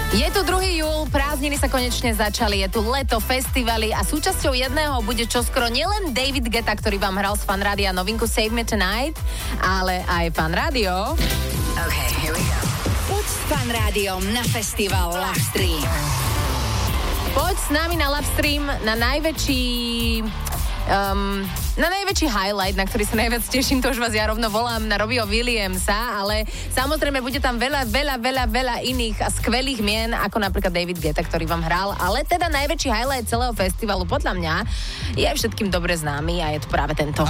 Je tu 2. júl, prázdniny sa konečne začali, je tu leto, festivaly a súčasťou jedného bude čoskoro nielen David Guetta, ktorý vám hral z Fun Rádia novinku Save Me Tonight, ale aj Fun Rádio. Okay, here we go. Poď s Fun Rádiom na festival Livestream. Poď s nami na Livestream na najväčší highlight, na ktorý sa najviac teším, to už vás ja rovno volám, na Robbieho Williamsa, ale samozrejme bude tam veľa iných a skvelých mien, ako napríklad David Guetta, ktorý vám hral, ale teda najväčší highlight celého festivalu podľa mňa je všetkým dobre známy a je to práve tento.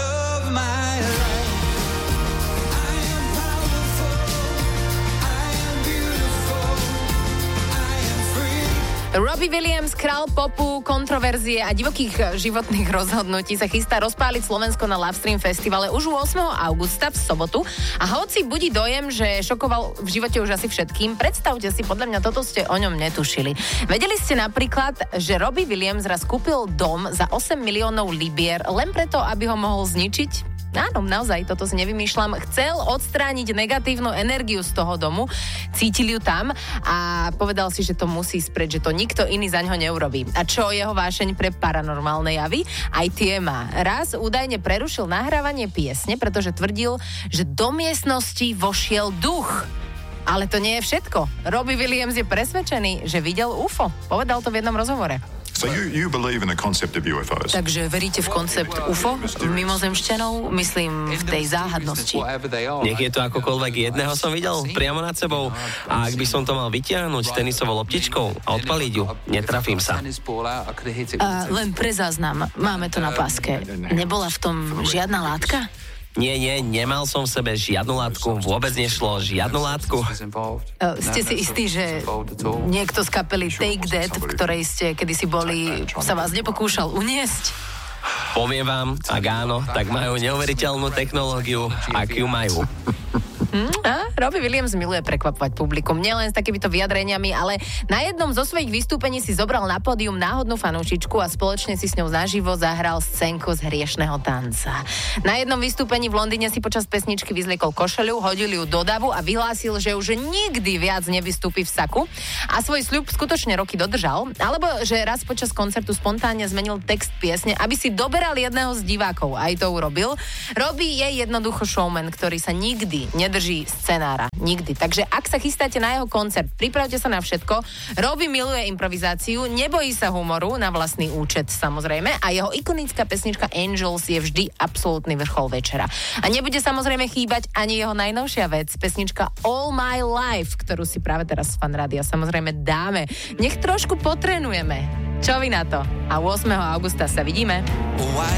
Robbie Williams, král popu, kontroverzie a divokých životných rozhodnutí sa chystá rozpáliť Slovensko na Livestream festivale už 8. augusta v sobotu. A hoci budí dojem, že šokoval v živote už asi všetkým, predstavte si, podľa mňa toto ste o ňom netušili. Vedeli ste napríklad, že Robbie Williams raz kúpil dom za 8 miliónov libier len preto, aby ho mohol zničiť? Áno, naozaj, toto si nevymýšľam. Chcel odstrániť negatívnu energiu z toho domu, cítil ju tam a povedal si, že to musí sprieť, že to nikto iný za ňo neurobí. A čo jeho vášeň pre paranormálne javy? Aj tie má. Raz údajne prerušil nahrávanie piesne, pretože tvrdil, že do miestnosti vošiel duch. Ale to nie je všetko. Robbie Williams je presvedčený, že videl UFO. Povedal to v jednom rozhovore. So you believe in the concept of UFOs? Takže veríte v koncept UFO? Mimozemšťanov? Myslím v tej záhadnosti. Nech je to akokoľvek, jedného som videl priamo nad sebou. A ak by som to mal vytiahnuť tenisovou loptičkou a odpaliť ju, netrafím sa. Len pre záznam, máme to na páske. Nebola v tom žiadna látka? Nie, nemal som v sebe žiadnu látku, vôbec nešlo žiadnu látku. Ste si istí, že niekto z kapely Take That, v ktorej ste kedysi boli, sa vás nepokúšal uniesť? Poviem vám, ak áno, tak majú neuveriteľnú technológiu, ak ju majú. Robbie Williams miluje prekvapovať publikum, nielen s takýmito vyjadreniami, ale na jednom zo svojich vystúpení si zobral na pódium náhodnú fanúšičku a spoločne si s ňou naživo zahral scénku z hriešneho tanca. Na jednom vystúpení v Londýne si počas pesničky vyzliekol košeľu, hodil ju do davu a vyhlásil, že už nikdy viac nevystúpi v saku a svoj sľub skutočne roky dodržal, alebo že raz počas koncertu spontánne zmenil text piesne, aby si doberal jedného z divákov. Aj to urobil. Robbie je jednoducho showman, ktorý sa nikdy nedrží scenára. Nikdy. Takže ak sa chystáte na jeho koncert, pripravte sa na všetko. Robbie miluje improvizáciu, nebojí sa humoru na vlastný účet, samozrejme, a jeho ikonická pesnička Angels je vždy absolútny vrchol večera. A nebude samozrejme chýbať ani jeho najnovšia vec, pesnička All My Life, ktorú si práve teraz z Fun Rádia samozrejme dáme. Nech trošku potrenujeme. Čo vy na to? A 8. augusta sa vidíme.